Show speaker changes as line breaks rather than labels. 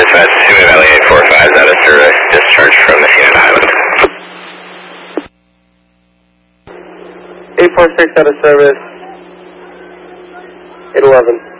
Dispatch, Simi Valley 845 is out of service, discharge from Messina Island.
846 out of service, 811.